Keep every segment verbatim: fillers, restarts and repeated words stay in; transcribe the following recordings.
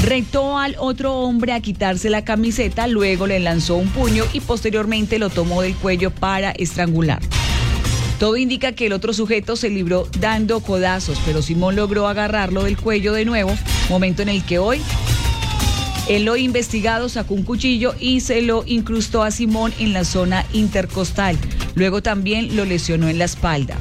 retó al otro hombre a quitarse la camiseta, luego le lanzó un puño y posteriormente lo tomó del cuello para estrangular. Todo indica que el otro sujeto se libró dando codazos, pero Simón logró agarrarlo del cuello de nuevo, momento en el que hoy el hoy investigado sacó un cuchillo y se lo incrustó a Simón en la zona intercostal. Luego también lo lesionó en la espalda.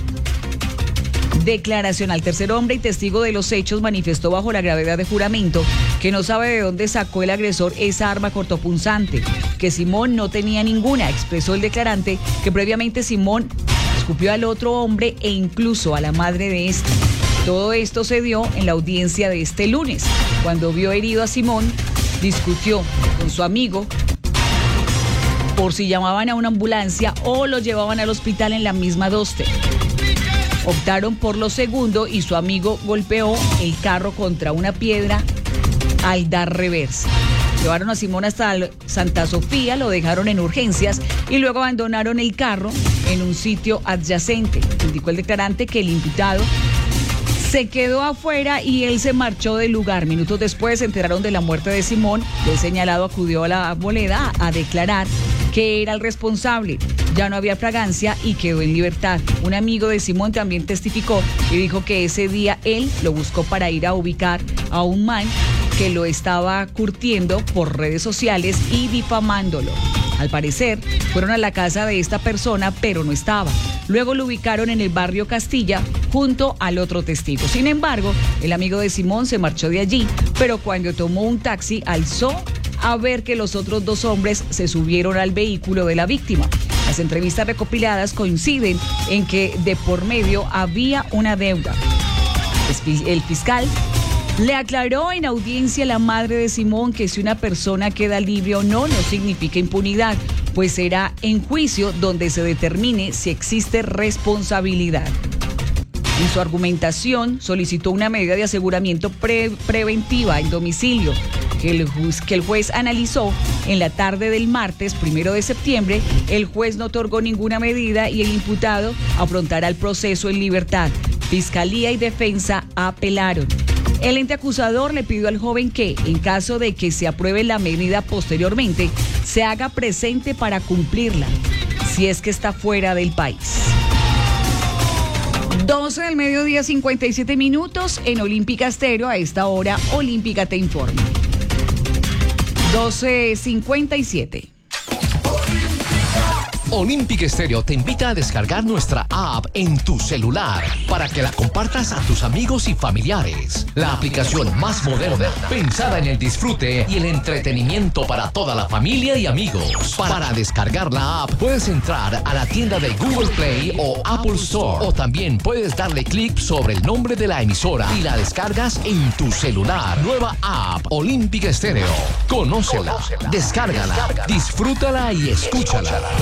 Declaración al tercer hombre y testigo de los hechos manifestó bajo la gravedad de juramento que no sabe de dónde sacó el agresor esa arma cortopunzante, que Simón no tenía ninguna. Expresó el declarante que previamente Simón escupió al otro hombre e incluso a la madre de este. Todo esto se dio en la audiencia de este lunes. Cuando vio herido a Simón, discutió con su amigo por si llamaban a una ambulancia o lo llevaban al hospital en la misma Doster. Optaron por lo segundo y su amigo golpeó el carro contra una piedra al dar reversa. Llevaron a Simón hasta Santa Sofía, lo dejaron en urgencias y luego abandonaron el carro en un sitio adyacente. Indicó el declarante que el imputado se quedó afuera y él se marchó del lugar. Minutos después se enteraron de la muerte de Simón. El señalado acudió a la boleda a declarar que era el responsable. Ya no había fragancia y quedó en libertad. Un amigo de Simón también testificó y dijo que ese día él lo buscó para ir a ubicar a un man que lo estaba curtiendo por redes sociales y difamándolo. Al parecer, fueron a la casa de esta persona, pero no estaba. Luego lo ubicaron en el barrio Castilla, junto al otro testigo. Sin embargo, el amigo de Simón se marchó de allí, pero cuando tomó un taxi, alzó a ver que los otros dos hombres se subieron al vehículo de la víctima. Las entrevistas recopiladas coinciden en que de por medio había una deuda. El fiscal le aclaró en audiencia a la madre de Simón que si una persona queda libre o no, no significa impunidad, pues será en juicio donde se determine si existe responsabilidad. En su argumentación solicitó una medida de aseguramiento pre- preventiva en domicilio que el, juez, que el juez analizó en la tarde del martes primero de septiembre. El juez no otorgó ninguna medida y el imputado afrontará el proceso en libertad. Fiscalía y defensa apelaron. El ente acusador le pidió al joven que, en caso de que se apruebe la medida posteriormente, se haga presente para cumplirla, si es que está fuera del país. doce del mediodía, cincuenta y siete minutos en Olímpica Estéreo. A esta hora, Olímpica te informa. doce cincuenta y siete. Olímpica Estéreo te invita a descargar nuestra app en tu celular para que la compartas a tus amigos y familiares. La aplicación más moderna, pensada en el disfrute y el entretenimiento para toda la familia y amigos. Para descargar la app puedes entrar a la tienda de Google Play o Apple Store, o también puedes darle clic sobre el nombre de la emisora y la descargas en tu celular. Nueva app Olímpica Estéreo. Conócela, descárgala, disfrútala y escúchala.